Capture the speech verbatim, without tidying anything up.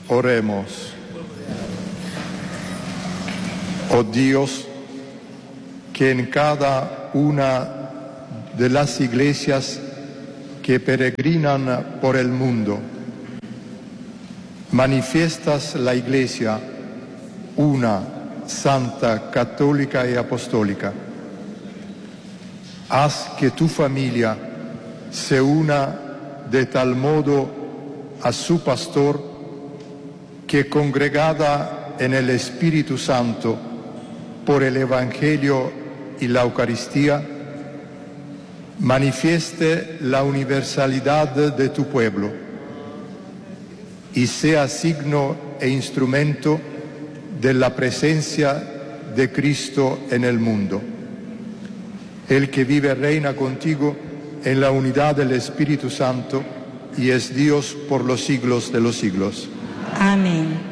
Oremos. Oh Dios, que en cada una de las iglesias que peregrinan por el mundo manifiestas la Iglesia una, santa, católica y apostólica. Haz que tu familia se una de tal modo a su pastor que, congregada en el Espíritu Santo por el Evangelio y la Eucaristía, manifieste la universalidad de tu pueblo y sea signo e instrumento de la presencia de Cristo en el mundo. El que vive reina contigo en la unidad del Espíritu Santo y es Dios por los siglos de los siglos. Amén.